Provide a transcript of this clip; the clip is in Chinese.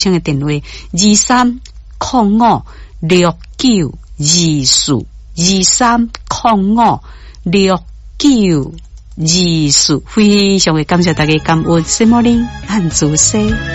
请的电话23056924，23056924，非常的感谢大家感恩，什么呢？俺主席。